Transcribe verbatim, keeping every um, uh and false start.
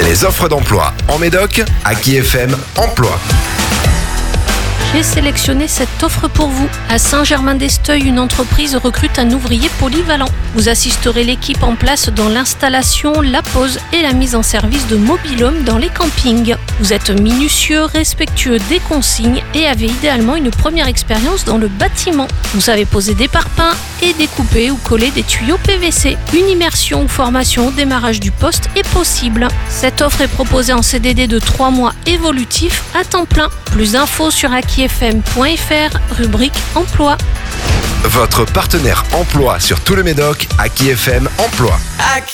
Les offres d'emploi en Médoc, Aki F M Emploi. J'ai sélectionné cette offre pour vous. À Saint-Germain-d'Esteuil, une entreprise recrute un ouvrier polyvalent. Vous assisterez l'équipe en place dans l'installation, la pose et la mise en service de mobil-home dans les campings. Vous êtes minutieux, respectueux des consignes et avez idéalement une première expérience dans le bâtiment. Vous savez poser des parpaings et découper ou coller des tuyaux P V C. Une immersion ou formation au démarrage du poste est possible. Cette offre est proposée en C D D de trois mois évolutif à temps plein. Plus d'infos sur aki f m point f r, rubrique emploi. Votre partenaire emploi sur tout le Médoc, Aki F M Emploi.